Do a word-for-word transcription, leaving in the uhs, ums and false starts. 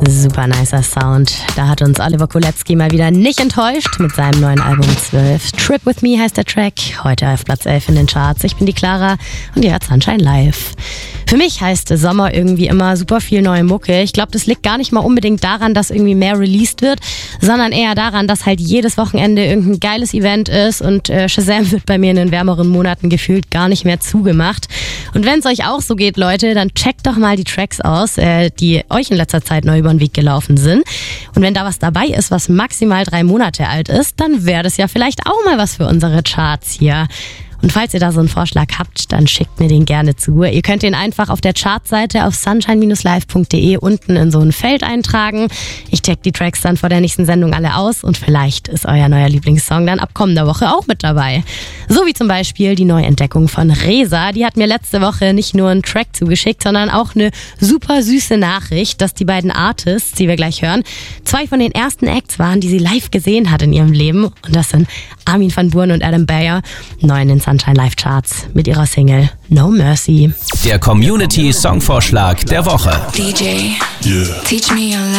Super nicer Sound. Da hat uns Oliver Kolecki mal wieder nicht enttäuscht mit seinem neuen Album zwölf. Trip With Me heißt der Track. Heute auf Platz elf in den Charts. Ich bin die Clara und ihr hört Sunshine live. Für mich heißt Sommer irgendwie immer super viel neue Mucke. Ich glaube, das liegt gar nicht mal unbedingt daran, dass irgendwie mehr released wird, sondern eher daran, dass halt jedes Wochenende irgendein geiles Event ist und äh, Shazam wird bei mir in den wärmeren Monaten gefühlt gar nicht mehr zugemacht. Und wenn es euch auch so geht, Leute, dann checkt doch mal die Tracks aus, äh, die euch in letzter Zeit neu über den Weg gelaufen sind. Und wenn da was dabei ist, was maximal drei Monate alt ist, dann wäre das ja vielleicht auch mal was für unsere Charts hier. Und falls ihr da so einen Vorschlag habt, dann schickt mir den gerne zu. Ihr könnt den einfach auf der Chartseite auf sunshine dash live punkt de unten in so ein Feld eintragen. Ich check die Tracks dann vor der nächsten Sendung alle aus und vielleicht ist euer neuer Lieblingssong dann ab kommender Woche auch mit dabei. So wie zum Beispiel die Neuentdeckung von Reza. Die hat mir letzte Woche nicht nur einen Track zugeschickt, sondern auch eine super süße Nachricht, dass die beiden Artists, die wir gleich hören, zwei von den ersten Acts waren, die sie live gesehen hat in ihrem Leben. Und das sind Armin van Buuren und Adam Beyer, neu in den Sunshine Live Charts mit ihrer Single No Mercy. Der Community-Songvorschlag der Woche. D J, yeah. Teach me your